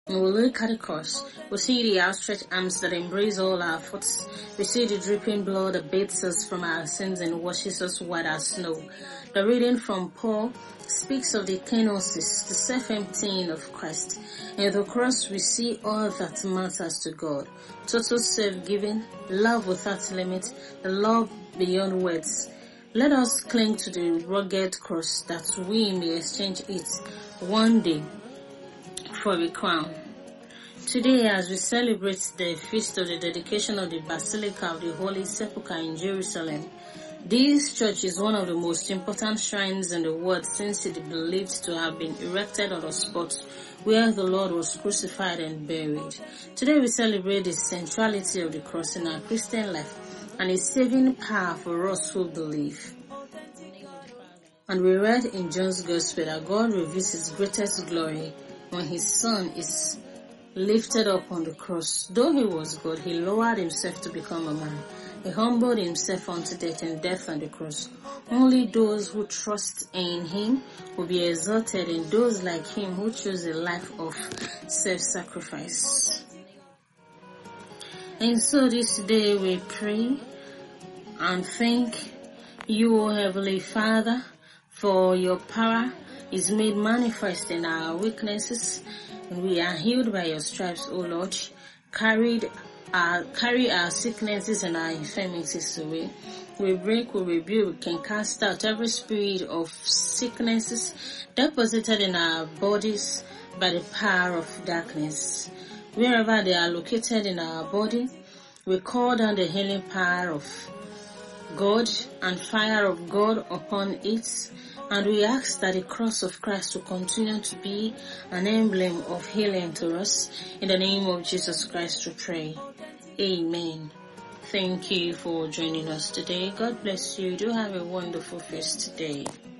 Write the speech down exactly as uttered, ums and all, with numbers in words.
We will look at the cross. We see the outstretched arms that embrace all our faults. We see the dripping blood that bathes us from our sins and washes us white as snow. The reading from Paul speaks of the kenosis, the self-emptying of Christ. In the cross we see all that matters to God. Total self-giving, love without limit, the love beyond words. Let us cling to the rugged cross that we may exchange it one day for a crown. Today, as we celebrate the feast of the dedication of the Basilica of the Holy Sepulchre in Jerusalem, this church is one of the most important shrines in the world, since it is believed to have been erected on the spot where the Lord was crucified and buried. Today we celebrate the centrality of the cross in our Christian life and its saving power for us who believe. And we read in John's Gospel that God reveals His greatest glory when His Son is lifted up on the cross. Though He was God, He lowered Himself to become a man. He humbled Himself unto death and death on the cross. Only those who trust in Him will be exalted, and those like Him who choose a life of self-sacrifice. And so this day we pray and thank You, O Heavenly Father, for Your power is made manifest in our weaknesses, and we are healed by Your stripes, O Lord. Carried our, carry our sicknesses and our infirmities away. We break, we rebuke, we can cast out every spirit of sicknesses deposited in our bodies by the power of darkness. Wherever they are located in our body, we call down the healing power of God and fire of God upon it, and we ask that the cross of Christ will continue to be an emblem of healing to us. In the name of Jesus Christ we pray. Amen. Thank you for joining us today. God bless you. Do have a wonderful feast today.